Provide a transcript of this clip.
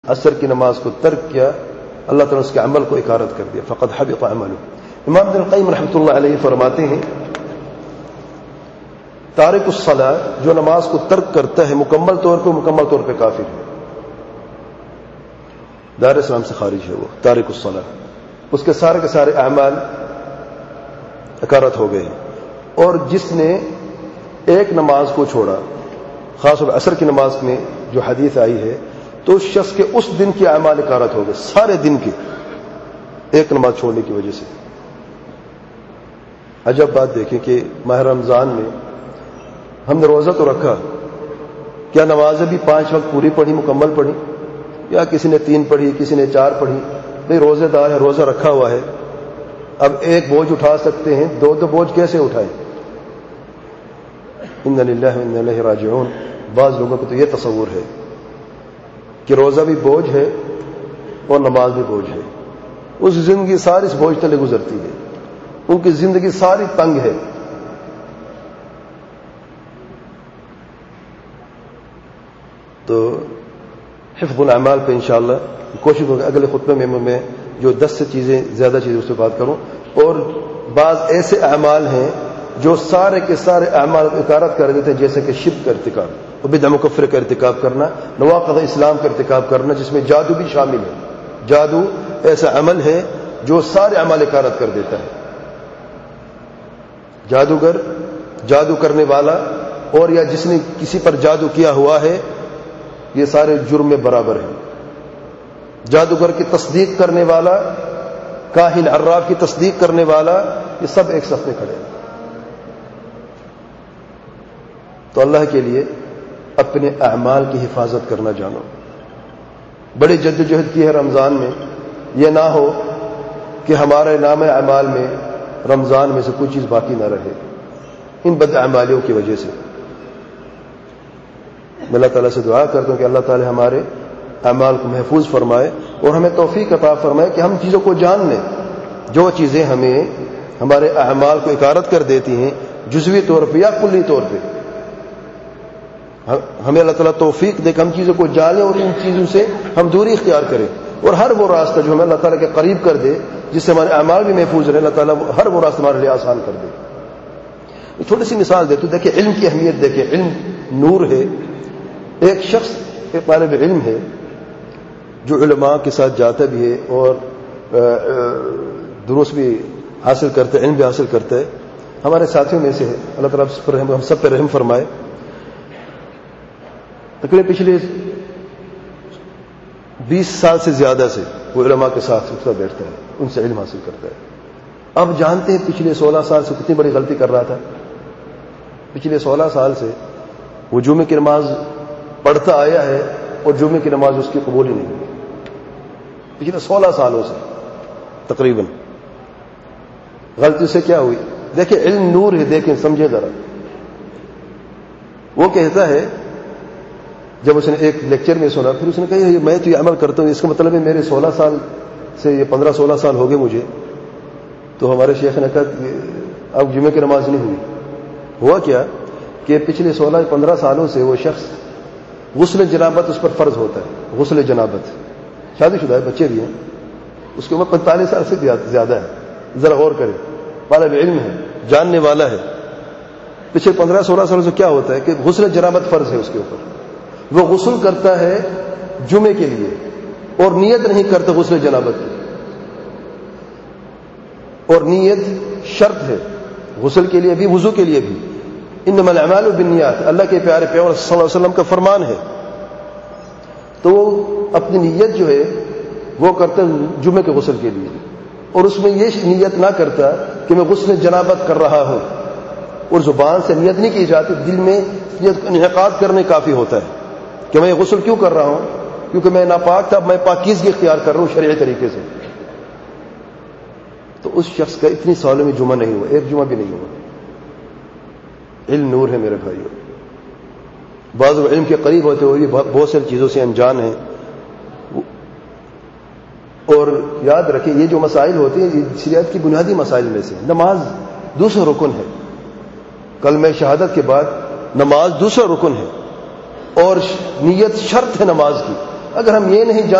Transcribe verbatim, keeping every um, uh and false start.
عصر کی نماز کو ترک کیا اللہ تعالیٰ اس کے عمل کو اکارت کر دیا، فقد حبط عمله۔ امام ابن القیم رحمۃ اللہ علیہ فرماتے ہیں تارک الصلاۃ جو نماز کو ترک کرتا ہے مکمل طور پہ مکمل طور پہ کافر ہے، دائرہ اسلام سے خارج ہے، وہ تارک الصلاۃ، اس کے سارے کے سارے اعمال اکارت ہو گئے ہیں۔ اور جس نے ایک نماز کو چھوڑا، خاص طور عصر کی نماز میں جو حدیث آئی ہے، تو اس شخص کے اس دن کے اعمال اکارت ہو گئے، سارے دن کے، ایک نماز چھوڑنے کی وجہ سے۔ عجب بات دیکھیں کہ ماہ رمضان میں ہم نے روزہ تو رکھا، کیا نمازیں بھی پانچ وقت پوری پڑھی، مکمل پڑھی، یا کسی نے تین پڑھی، کسی نے چار پڑھی؟ بھئی روزے دار ہے، روزہ رکھا ہوا ہے، اب ایک بوجھ اٹھا سکتے ہیں، دو دو بوجھ کیسے اٹھائیں؟ اِنَّ لِلَّهِ وَإِنَّا إِلَيْهِ راجعون۔ بعض لوگوں کو تو یہ تصور ہے کہ روزہ بھی بوجھ ہے اور نماز بھی بوجھ ہے، اس زندگی ساری اس بوجھ تلے گزرتی ہے، ان کی زندگی ساری تنگ ہے۔ تو حفظ الاعمال پہ انشاءاللہ کوشش ہوگی اگلے خطبے میں میں جو دس سے چیزیں زیادہ چیزیں اس سے بات کروں۔ اور بعض ایسے اعمال ہیں جو سارے کے سارے اعمال اکارت کر دیتے ہیں، جیسے کہ شرک کا ارتکاب، بدعہ مکفرہ کا ارتکاب کرنا، نواقض اسلام کا ارتکاب کرنا، جس میں جادو بھی شامل ہے۔ جادو ایسا عمل ہے جو سارے اعمال اکارت کر دیتا ہے۔ جادوگر، جادو کرنے والا، اور یا جس نے کسی پر جادو کیا ہوا ہے، یہ سارے جرم میں برابر ہیں۔ جادوگر کی تصدیق کرنے والا، کاہن عراف کی تصدیق کرنے والا، یہ سب ایک صف میں کھڑے ہیں۔ تو اللہ کے لیے اپنے اعمال کی حفاظت کرنا جانو۔ بڑی جدوجہد کی ہے رمضان میں، یہ نہ ہو کہ ہمارے نام اعمال میں رمضان میں سے کوئی چیز باقی نہ رہے ان بد اعمالیوں کی وجہ سے۔ میں اللہ تعالیٰ سے دعا کرتا ہوں کہ اللہ تعالیٰ ہمارے اعمال کو محفوظ فرمائے اور ہمیں توفیق عطا فرمائے کہ ہم چیزوں کو جان لیں، جو چیزیں ہمیں ہمارے اعمال کو اکارت کر دیتی ہیں جزوی طور پہ یا کلی طور پہ، ہمیں اللہ تعالیٰ توفیق دے کہ ہم چیزوں کو جانیں اور ان چیزوں سے ہم دوری اختیار کریں، اور ہر وہ راستہ جو ہمیں اللہ تعالیٰ کے قریب کر دے، جس سے ہمارے اعمال بھی محفوظ رہے، اللہ تعالیٰ ہر وہ راستہ ہمارے لیے آسان کر دے۔ تھوڑی سی مثال دیتے ہوں، دیکھیں علم کی اہمیت، دیکھیں علم نور ہے۔ ایک شخص ایک طالب علم ہے جو علماء کے ساتھ جاتا بھی ہے اور دروس بھی حاصل کرتا ہے، علم بھی حاصل کرتا ہے، ہمارے ساتھیوں میں سے ہے، اللہ تعالیٰ ہم سب پہ رحم فرمائے۔ تقریباً پچھلے بیس سال سے زیادہ سے وہ علماء کے ساتھ اٹھتا بیٹھتا ہے، ان سے علم حاصل کرتا ہے۔ اب جانتے ہیں پچھلے سولہ سال سے کتنی بڑی غلطی کر رہا تھا۔ پچھلے سولہ سال سے وہ جمعے کی نماز پڑھتا آیا ہے اور جمعے کی نماز اس کی قبول ہی نہیں ہوئی، پچھلے سولہ سالوں سے تقریباً۔ غلطی سے کیا ہوئی؟ دیکھیں علم نور ہے، دیکھیں سمجھے ذرا۔ وہ کہتا ہے، جب اس نے ایک لیکچر میں سنا، پھر اس نے کہا میں تو یہ عمل کرتا ہوں، اس کا مطلب ہے میرے سولہ سال سے یہ پندرہ سولہ سال ہو گئے مجھے۔ تو ہمارے شیخ نے کہا اب جمعے کی نماز نہیں ہوئی۔ ہوا کیا کہ پچھلے سولہ پندرہ سالوں سے وہ شخص غسل جنابت اس پر فرض ہوتا ہے، غسل جنابت، شادی شدہ ہے، بچے بھی ہیں، اس کی عمر پینتالیس سال سے زیادہ ہے، ذرا غور کریں، طالب علم ہے، جاننے والا ہے۔ پچھلے پندرہ سولہ سالوں سے کیا ہوتا ہے کہ غسل جنابت فرض ہے اس کے اوپر، وہ غسل کرتا ہے جمعے کے لیے اور نیت نہیں کرتا غسل جنابت کی، اور نیت شرط ہے غسل کے لیے بھی وضو کے لیے بھی۔ انما الاعمال بالنیات، اللہ کے پیارے پیغمبر صلی اللہ علیہ وسلم کا فرمان ہے۔ تو وہ اپنی نیت جو ہے وہ کرتا جمعے کے غسل کے لیے، اور اس میں یہ نیت نہ کرتا کہ میں غسل جنابت کر رہا ہوں، اور زبان سے نیت نہیں کی جاتی، دل میں نیت انعقاد کرنے کافی ہوتا ہے کہ میں یہ غسل کیوں کر رہا ہوں، کیونکہ میں ناپاک تھا، میں پاکیزگی اختیار کر رہا ہوں شرعی طریقے سے۔ تو اس شخص کا اتنی سالوں میں جمعہ نہیں ہوا، ایک جمعہ بھی نہیں ہوا۔ علم نور ہے میرے بھائیوں، بعض علم کے قریب ہوتے ہوئے بھی بہت ساری چیزوں سے انجان ہیں۔ اور یاد رکھیں یہ جو مسائل ہوتے ہیں یہ شریعت کی بنیادی مسائل میں سے، نماز دوسرا رکن ہے، کلمہ شہادت کے بعد نماز دوسرا رکن ہے، اور نیت شرط ہے نماز کی۔ اگر ہم یہ نہیں جان